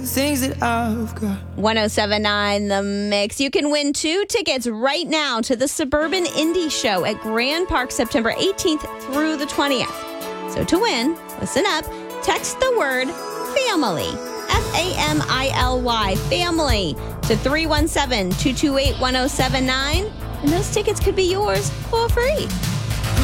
Things that I've got. 1079 The Mix. You can win 2 tickets right now to the Suburban Indie Show at Grand Park September 18th through the 20th. So to win, listen up, text the word family, FAMILY, family, to 317-228-1079, and those tickets could be yours for free.